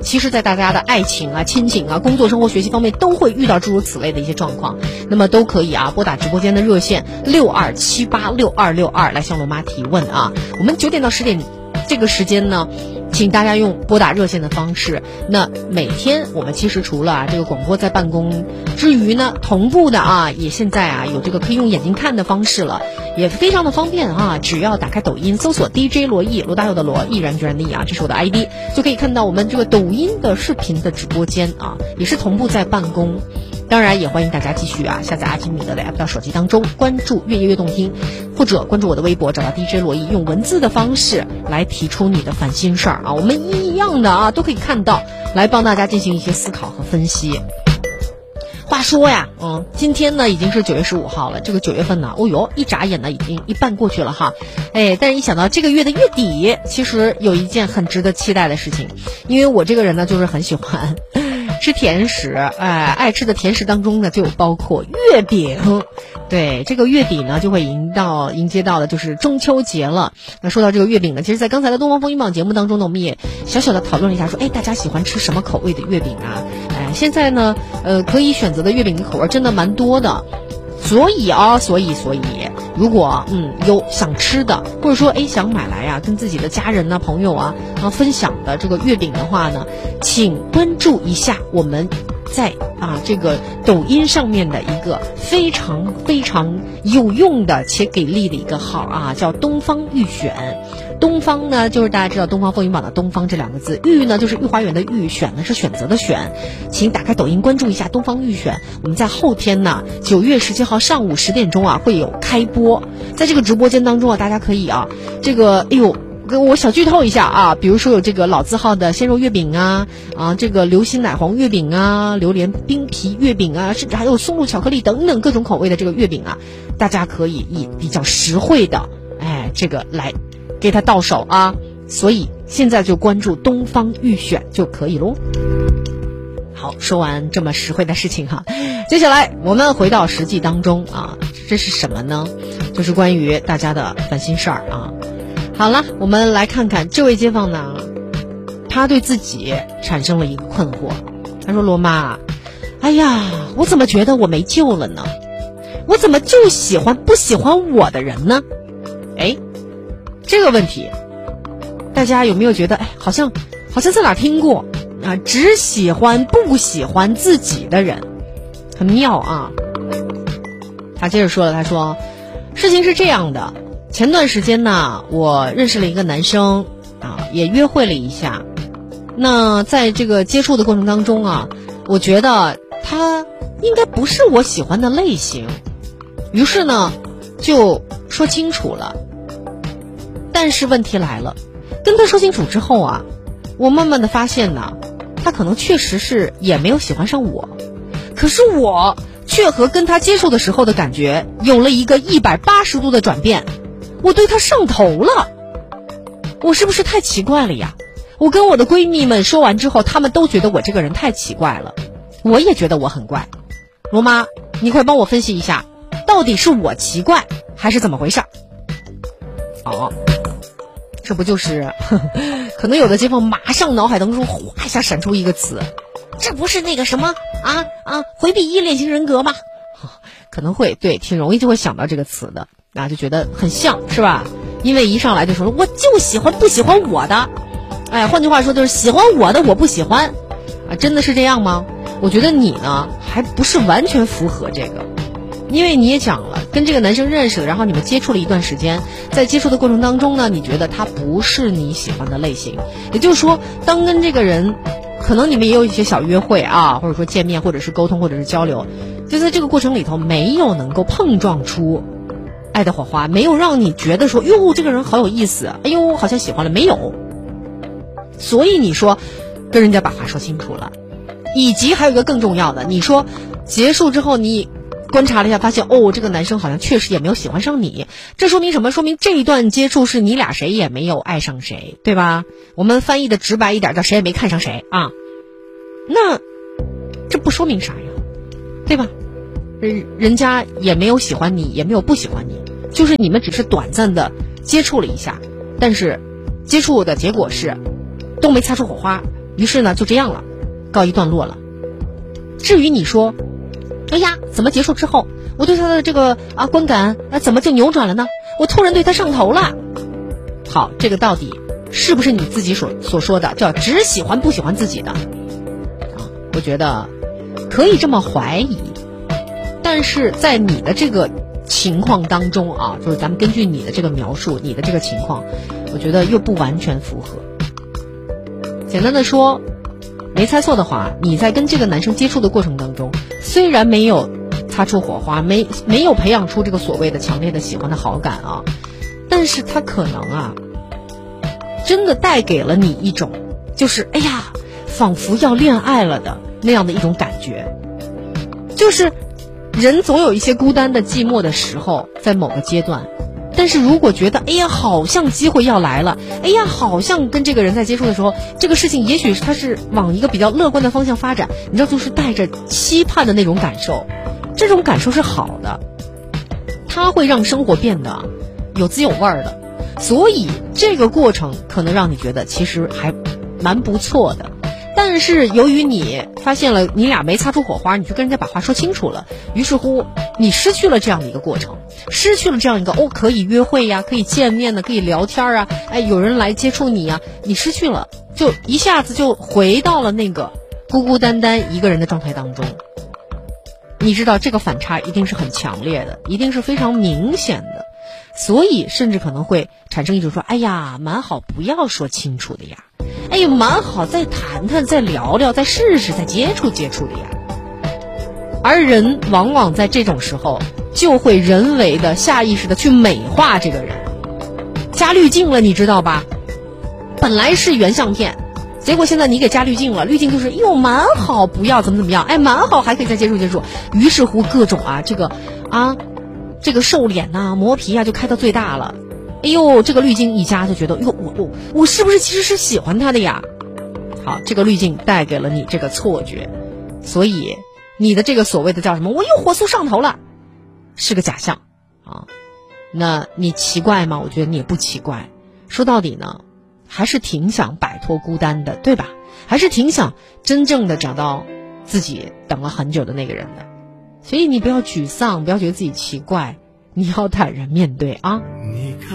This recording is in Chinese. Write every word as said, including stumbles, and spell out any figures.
其实在大家的爱情啊、亲情啊、工作、生活、学习方面都会遇到诸如此类的一些状况，那么都可以啊拨打直播间的热线六二七八六二六二来向罗妈提问啊。我们九点到十点这个时间呢，请大家用拨打热线的方式。那每天我们其实除了啊这个广播在办公之余呢，同步的啊也现在啊有这个可以用眼睛看的方式了，也非常的方便啊。只要打开抖音搜索 D J 罗毅，罗大佑的罗，毅然决然的毅啊，这是我的 I D， 就可以看到我们这个抖音的视频的直播间啊，也是同步在办公。当然也欢迎大家继续啊下载阿基米德的 app 到手机当中，关注越夜越动听，或者关注我的微博，找到 D J 罗毅，用文字的方式来提出你的烦心事儿啊，我们一样的啊都可以看到，来帮大家进行一些思考和分析。话说呀，嗯，今天呢已经是九月十五号了，这个九月份呢，哦哟，一眨眼呢已经一半过去了哈，哎，但是一想到这个月的月底，其实有一件很值得期待的事情，因为我这个人呢就是很喜欢吃甜食，哎，爱吃的甜食当中呢就包括月饼。对，这个月底呢就会迎到迎接到的就是中秋节了。那说到这个月饼呢，其实在刚才的东方风云榜节目当中呢，我们也小小的讨论了一下，说哎，大家喜欢吃什么口味的月饼啊？哎，现在呢呃可以选择的月饼的口味真的蛮多的。所以啊，所以所以，如果嗯有想吃的，或者说哎想买来啊，跟自己的家人呢、朋友啊啊分享的这个月饼的话呢，请关注一下我们在啊这个抖音上面的一个非常非常有用的且给力的一个号啊，叫东方预选。东方呢就是大家知道东方风云榜的东方这两个字，玉呢就是御花园的玉，选呢是选择的选。请打开抖音关注一下东方预选，我们在后天呢九月十七号上午十点钟啊会有开播，在这个直播间当中啊，大家可以啊这个哎呦跟我小剧透一下啊，比如说有这个老字号的鲜肉月饼啊啊这个流心奶黄月饼啊，榴莲冰皮月饼啊，甚至还有松露巧克力等等各种口味的这个月饼啊，大家可以以比较实惠的哎这个来给他到手啊，所以现在就关注东方预选就可以咯。好，说完这么实惠的事情哈，接下来我们回到实际当中啊，这是什么呢？就是关于大家的烦心事儿啊。好了，我们来看看这位街坊呢，他对自己产生了一个困惑。他说：罗妈，哎呀，我怎么觉得我没救了呢？我怎么就喜欢不喜欢我的人呢？哎，这个问题大家有没有觉得哎，好像好像在哪听过啊？只喜欢不喜欢自己的人，很妙啊。他接着说了，他说事情是这样的，前段时间呢我认识了一个男生啊，也约会了一下。那在这个接触的过程当中啊，我觉得他应该不是我喜欢的类型，于是呢就说清楚了。但是问题来了，跟他说清楚之后啊，我慢慢的发现呢，他可能确实是也没有喜欢上我，可是我却和跟他接触的时候的感觉有了一个一百八十度的转变，我对他上头了。我是不是太奇怪了呀？我跟我的闺蜜们说完之后，她们都觉得我这个人太奇怪了，我也觉得我很怪。罗妈，你快帮我分析一下，到底是我奇怪还是怎么回事？哦，这不就是呵呵可能有的街坊马上脑海当中哗一下闪出一个词，这不是那个什么啊啊回避依恋型人格吗？可能会对，挺容易就会想到这个词的啊，就觉得很像是吧？因为一上来就说我就喜欢不喜欢我的，哎，换句话说就是喜欢我的我不喜欢啊，真的是这样吗？我觉得你呢还不是完全符合这个。因为你也讲了，跟这个男生认识了，然后你们接触了一段时间，在接触的过程当中呢，你觉得他不是你喜欢的类型，也就是说，当跟这个人，可能你们也有一些小约会啊，或者说见面，或者是沟通，或者是交流，就在这个过程里头，没有能够碰撞出爱的火花，没有让你觉得说，哟，这个人好有意思，哎呦，好像喜欢了，没有。所以你说，跟人家把话说清楚了，以及还有一个更重要的，你说结束之后你观察了一下，发现哦，这个男生好像确实也没有喜欢上你，这说明什么？说明这一段接触是你俩谁也没有爱上谁，对吧？我们翻译的直白一点，叫谁也没看上谁啊。那这不说明啥呀，对吧？人人家也没有喜欢你，也没有不喜欢你，就是你们只是短暂的接触了一下，但是接触的结果是都没擦出火花， 于是呢就这样了，告一段落了。至于你说，哎呀，怎么结束之后我对他的这个啊观感啊怎么就扭转了呢？我突然对他上头了。好，这个到底是不是你自己所所说的叫只喜欢不喜欢自己的啊？我觉得可以这么怀疑，但是在你的这个情况当中啊，就是咱们根据你的这个描述，你的这个情况，我觉得又不完全符合。简单的说，没猜错的话，你在跟这个男生接触的过程当中，虽然没有擦出火花，没没有培养出这个所谓的强烈的喜欢的好感啊，但是他可能啊，真的带给了你一种，就是哎呀，仿佛要恋爱了的那样的一种感觉。就是人总有一些孤单的寂寞的时候，在某个阶段，但是如果觉得哎呀好像机会要来了，哎呀好像跟这个人在接触的时候，这个事情也许它是往一个比较乐观的方向发展，你知道，就是带着期盼的那种感受，这种感受是好的，它会让生活变得有滋有味儿的，所以这个过程可能让你觉得其实还蛮不错的。但是由于你发现了你俩没擦出火花，你就跟人家把话说清楚了，于是乎你失去了这样的一个过程，失去了这样一个哦可以约会呀，可以见面的，可以聊天啊，哎有人来接触你呀，你失去了，就一下子就回到了那个孤孤单单一个人的状态当中。你知道这个反差一定是很强烈的，一定是非常明显的，所以甚至可能会产生一种说，哎呀蛮好不要说清楚的呀，哎呀蛮好再谈谈再聊聊再试试再接触接触的呀。而人往往在这种时候就会人为的下意识的去美化这个人，加滤镜了，你知道吧？本来是原相片，结果现在你给加滤镜了，滤镜就是哟蛮好不要怎么怎么样，哎蛮好还可以再接触接触，于是乎各种啊这个啊这个瘦脸呐、啊、磨皮啊就开到最大了。哎呦这个滤镜一加就觉得哟我我我是不是其实是喜欢他的呀？好，这个滤镜带给了你这个错觉，所以你的这个所谓的叫什么我又火速上头了是个假象啊。那你奇怪吗？我觉得你也不奇怪，说到底呢还是挺想摆脱孤单的，对吧？还是挺想真正的找到自己等了很久的那个人的，所以你不要沮丧，不要觉得自己奇怪，你要坦然面对啊。